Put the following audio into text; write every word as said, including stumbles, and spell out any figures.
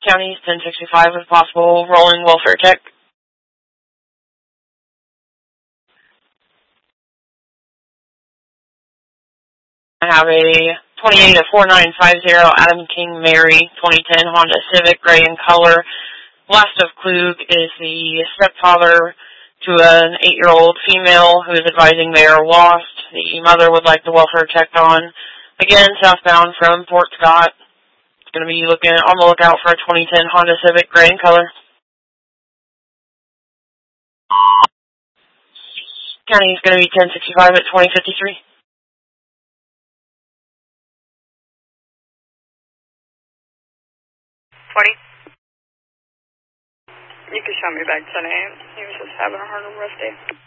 Counties ten sixty-five with possible rolling welfare check. I have a twenty-eight of four nine five zero Adam King Mary twenty ten Honda Civic, gray in color. Last of Klug is the stepfather to an eight-year-old female who is advising they are lost. The mother would like the welfare checked on. Again, southbound from Port Scott. It's going to be looking on the lookout for a twenty ten Honda Civic, gray in color. County is going to be ten sixty-five at twenty fifty-three. twenty. You can show me back to ten a m He was just having a hard and rough day.